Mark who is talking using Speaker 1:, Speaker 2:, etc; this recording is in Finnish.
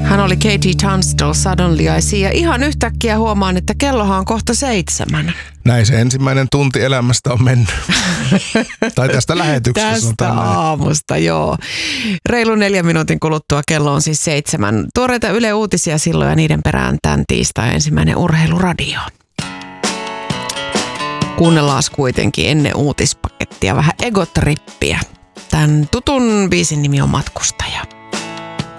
Speaker 1: Hän oli Katie Tunstall, Suddenly I See, ja ihan yhtäkkiä huomaan, että kellohan on kohta 7.
Speaker 2: Näin se ensimmäinen tunti elämästä on mennyt. Tai tästä lähetyksestä.
Speaker 1: Tästä aamusta, joo. Reilu 4 minuutin kuluttua kello on siis 7. Tuoreita Yle Uutisia silloin ja niiden perään tämän tiistai ensimmäinen urheiluradio. Kuunnellaan kuitenkin ennen uutispakettia vähän egotrippiä. Tämän tutun biisin nimi on Matkustaja.